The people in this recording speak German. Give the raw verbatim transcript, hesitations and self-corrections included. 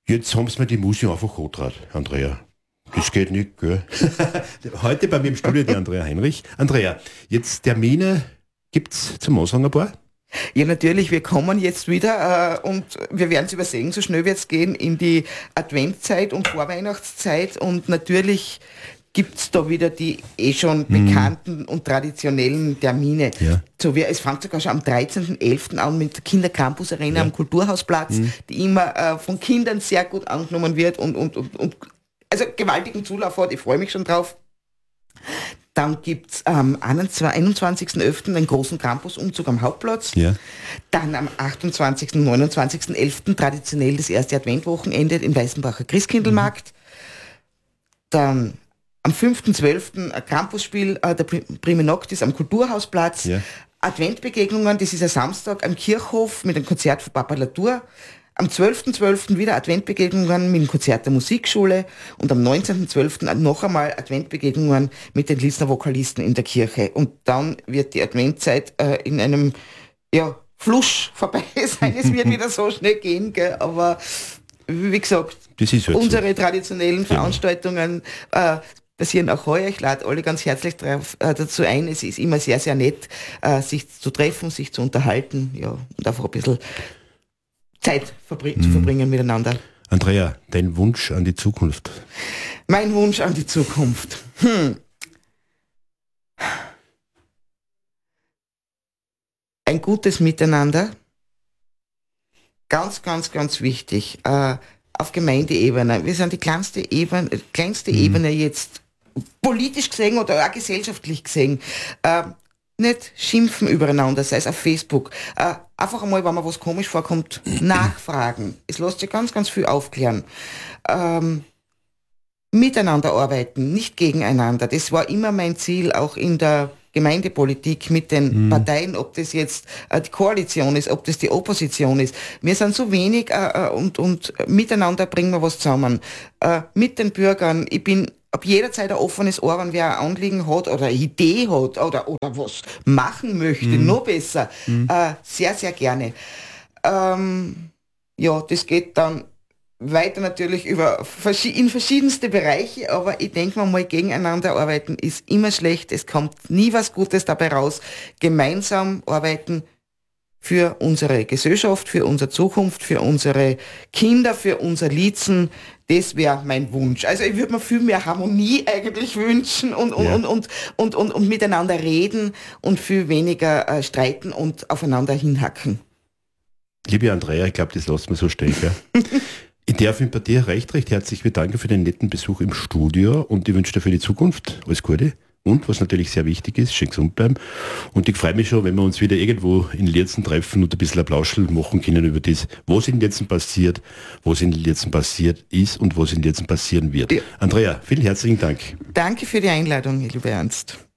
Jetzt haben sie mir die Musik einfach angetraut, Andrea. Das geht nicht, gell? Heute bei mir im Studio die Andrea Heinrich. Andrea, jetzt Termine gibt's zum Ansagen ein paar? Ja, natürlich, wir kommen jetzt wieder äh, und wir werden es übersehen, so schnell wird es gehen in die Adventzeit und Vorweihnachtszeit und natürlich gibt es da wieder die eh schon mhm. bekannten und traditionellen Termine. Ja. So wie, es fängt sogar schon am dreizehnten elften an mit der Kindercampus Arena ja. am Kulturhausplatz, mhm. die immer äh, von Kindern sehr gut angenommen wird und, und, und, und also gewaltigen Zulauf hat, ich freue mich schon drauf. Dann gibt es am einundzwanzigsten elften einen großen Campusumzug am Hauptplatz. Ja. Dann am achtundzwanzigsten und neunundzwanzigsten elften traditionell das erste Adventwochenende im Weißenbacher Christkindlmarkt. Mhm. Dann am fünften zwölften ein Campusspiel äh, der Prima Noctis am Kulturhausplatz. Ja. Adventbegegnungen, das ist ein Samstag am Kirchhof mit einem Konzert von Papa Latour. Am zwölften zwölften wieder Adventbegegnungen mit dem Konzert der Musikschule und am neunzehnten zwölften noch einmal Adventbegegnungen mit den Liesner Vokalisten in der Kirche. Und dann wird die Adventzeit äh, in einem ja, Flusch vorbei sein. Es wird wieder so schnell gehen, gell? Aber wie gesagt, das ist halt unsere so. traditionellen Veranstaltungen äh, passieren auch heuer. Ich lade alle ganz herzlich drauf, äh, dazu ein. Es ist immer sehr, sehr nett, äh, sich zu treffen, sich zu unterhalten, ja, und einfach ein bisschen Zeit verbring- mhm. zu verbringen miteinander. Andrea, dein Wunsch an die Zukunft? Mein Wunsch an die Zukunft. Hm. Ein gutes Miteinander. Ganz, ganz, ganz wichtig. Äh, auf Gemeindeebene. Wir sind die kleinste Ebene, kleinste mhm. Ebene jetzt politisch gesehen oder auch gesellschaftlich gesehen. Äh, Nicht schimpfen übereinander, sei es auf Facebook. Äh, einfach einmal, wenn mir was komisch vorkommt, nachfragen. Es lässt sich ganz, ganz viel aufklären. Ähm, miteinander arbeiten, nicht gegeneinander. Das war immer mein Ziel, auch in der Gemeindepolitik mit den mhm. Parteien, ob das jetzt äh, die Koalition ist, ob das die Opposition ist. Wir sind so wenig äh, und, und miteinander bringen wir was zusammen. Äh, mit den Bürgern. Ich bin ab jederzeit ein offenes Ohr, wenn wer ein Anliegen hat oder eine Idee hat oder, oder was machen möchte, mhm. noch besser, mhm. äh, sehr, sehr gerne. Ähm, ja, das geht dann weiter natürlich über in verschiedenste Bereiche, aber ich denke mal, gegeneinander arbeiten ist immer schlecht, es kommt nie was Gutes dabei raus. Gemeinsam arbeiten für unsere Gesellschaft, für unsere Zukunft, für unsere Kinder, für unser Liezen, das wäre mein Wunsch. Also ich würde mir viel mehr Harmonie eigentlich wünschen und, und, ja. und, und, und, und, und miteinander reden und viel weniger äh, streiten und aufeinander hinhacken. Liebe Andrea, ich glaube, das lassen wir so stehen. Ja? Ich darf mich bei dir recht, recht herzlich bedanken für den netten Besuch im Studio und ich wünsche dir für die Zukunft alles Gute. Und was natürlich sehr wichtig ist, schön gesund bleiben. Und ich freue mich schon, wenn wir uns wieder irgendwo in Lietzen treffen und ein bisschen ein Plauschel machen können über das, was in Lietzen passiert, was in Lietzen passiert ist und was in Lietzen passieren wird. Ja. Andrea, vielen herzlichen Dank. Danke für die Einladung, lieber Ernst.